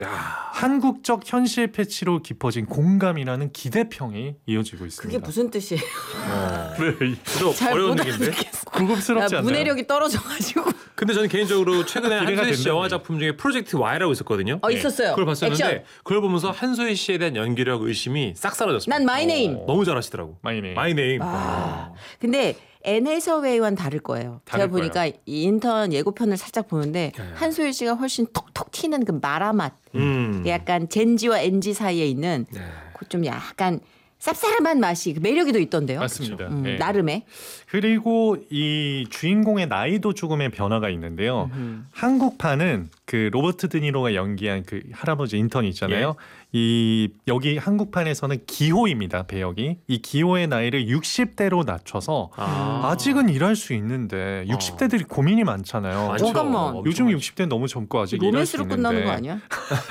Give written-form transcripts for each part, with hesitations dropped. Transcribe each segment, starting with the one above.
한국적 현실 패치로 깊어진 공감이라는 기대평이 이어지고 있습니다. 그게 무슨 뜻이에요? 네, 잘 어려운 못 얘기인데. 구급스럽지 않나요? 문해력이 떨어져가지고. 근데 저는 개인적으로 최근에 기대가 한소희 씨 된다니. 영화 작품 중에 프로젝트 Y라고 있었거든요. 있었어요. 그걸 봤었는데 액션. 그걸 보면서 한소희 씨에 대한 연기력 의심이 싹 사라졌습니다. 난 마이 네임. 너무 잘하시더라고. 마이네임. 마이네임. 근데 애네서웨이와는 다를 거예요. 다를 제가 보니까 이 인턴 예고편을 살짝 보는데 네. 한소희 씨가 훨씬 톡톡 튀는 그 마라맛. 음. 약간 젠지와 엔지 사이에 있는 네. 그 좀 약간 쌉싸름한 맛이 그 매력이 또 있던데요. 맞습니다. 네. 나름의. 그리고 이 주인공의 나이도 조금의 변화가 있는데요. 한국판은 그 로버트 드니로가 연기한 그 할아버지 인턴이 있잖아요. 이 여기 한국판에서는 기호입니다. 배역이. 이 기호의 나이를 60대로 낮춰서 아직은 일할 수 있는데 60대들이 고민이 많잖아요. 많죠. 잠깐만. 요즘 60대는 너무 젊고 아직 일할 수 로맨스로 있는데. 끝나는 거 아니야?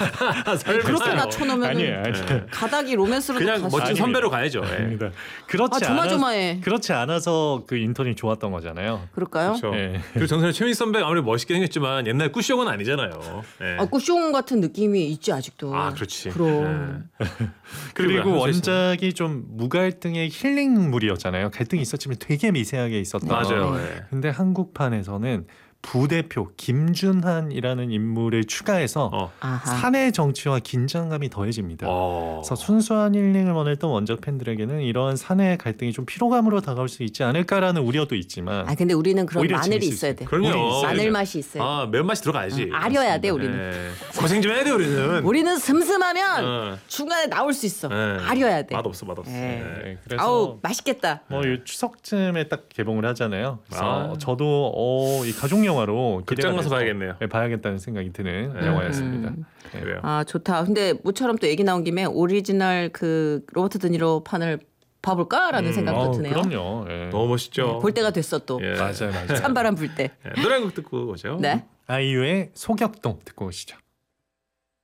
그렇게 낮춰놓으면 아니에요. 가닥이 로맨스로 그냥 멋진 아닙니다. 선배로 가야죠. 예. 아닙니다. 그렇지 조마조마해. 그렇지 않아서 그 인턴이 좋았던 거잖아요. 그럴까요? 그렇죠. 예. 그리고 정선의 최민수 선배가 아무리 멋있게 생겼지만 옛날 꾸쇼는 아니잖아요. 예. 꾸숑 같은 느낌이 있지 아직도. 그렇지. 그럼. 예. 그리고 한소희 씨는? 원작이 좀 무갈등의 힐링물이었잖아요. 갈등이 있었지만 되게 미세하게 있었던. 맞아요. 네. 예. 근데 한국판에서는 부대표 김준한이라는 인물을 추가해서 아하. 사내 정치와 긴장감이 더해집니다. 그래서 순수한 힐링을 원했던 원작 팬들에게는 이러한 사내 갈등이 좀 피로감으로 다가올 수 있지 않을까라는 우려도 있지만 근데 우리는 그런 오히려 마늘이 재밌을 있어야 수 돼. 그럼요. 마늘 맛이 있어요. 매운맛이 들어가야지. 아려야 돼 우리는. 예. 고생 좀 해야 돼 우리는. 우리는 슴슴하면 어. 중간에 나올 수 있어. 예. 아려야 돼. 맛없어. 예. 네, 그래서 아우 맛있겠다. 이 추석쯤에 딱 개봉을 하잖아요. 그래서 아. 저도 이 가족 영화로 극장 기대가 가서 돼서 봐야겠네요. 네, 봐야겠다는 생각이 드는 영화였습니다. 네. 그래요. 아 좋다. 근데 모처럼 또 얘기 나온 김에 오리지널 그 로버트 드니로 판을 봐볼까라는 생각도 드네요. 그럼요. 예. 너무 멋있죠. 볼 때가 됐어 또. 예. 맞아요. 찬바람 불 때. 노래 한 곡 듣고 오죠. 네. 아이유의 소격동 듣고 오시죠.